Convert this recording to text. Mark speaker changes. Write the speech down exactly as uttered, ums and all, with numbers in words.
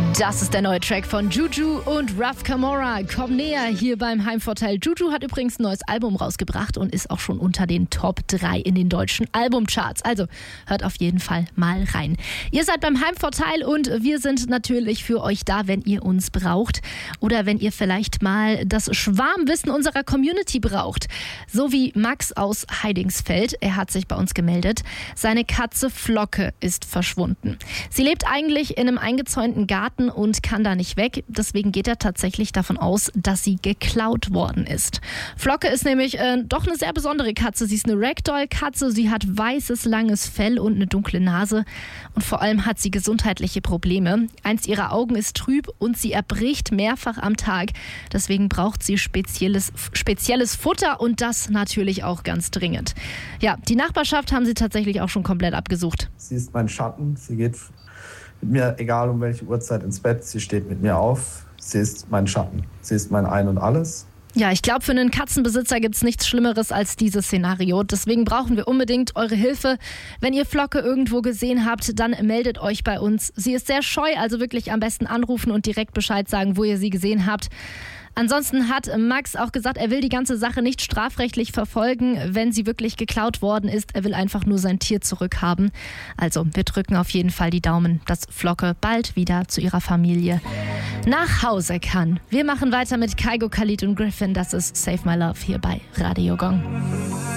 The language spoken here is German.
Speaker 1: Das ist der neue Track von Juju und Raf Camora. Komm näher hier beim Heimvorteil. Juju hat übrigens ein neues Album rausgebracht und ist auch schon unter den Top drei in den deutschen Albumcharts. Also hört auf jeden Fall mal rein. Ihr seid beim Heimvorteil und wir sind natürlich für euch da, wenn ihr uns braucht oder wenn ihr vielleicht mal das Schwarmwissen unserer Community braucht. So wie Max aus Heidingsfeld. Er hat sich bei uns gemeldet. Seine Katze Flocke ist verschwunden. Sie lebt eigentlich in einem eingezäunten Garten und kann da nicht weg. Deswegen geht er tatsächlich davon aus, dass sie geklaut worden ist. Flocke ist nämlich äh, doch eine sehr besondere Katze. Sie ist eine Ragdoll-Katze. Sie hat weißes, langes Fell und eine dunkle Nase. Und vor allem hat sie gesundheitliche Probleme. Eins ihrer Augen ist trüb und sie erbricht mehrfach am Tag. Deswegen braucht sie spezielles, spezielles Futter und das natürlich auch ganz dringend. Ja, die Nachbarschaft haben sie tatsächlich auch schon komplett abgesucht.
Speaker 2: Sie ist mein Schatten. Sie geht mit mir, egal um welche Uhrzeit, ins Bett. Sie steht mit mir auf. Sie ist mein Schatten. Sie ist mein Ein und Alles.
Speaker 1: Ja, ich glaube, für einen Katzenbesitzer gibt es nichts Schlimmeres als dieses Szenario. Deswegen brauchen wir unbedingt eure Hilfe. Wenn ihr Flocke irgendwo gesehen habt, dann meldet euch bei uns. Sie ist sehr scheu, also wirklich am besten anrufen und direkt Bescheid sagen, wo ihr sie gesehen habt. Ansonsten hat Max auch gesagt, er will die ganze Sache nicht strafrechtlich verfolgen, wenn sie wirklich geklaut worden ist. Er will einfach nur sein Tier zurückhaben. Also wir drücken auf jeden Fall die Daumen, dass Flocke bald wieder zu ihrer Familie nach Hause kann. Wir machen weiter mit Kygo, Khalid und Griffin. Das ist Save My Love hier bei Radio Gong.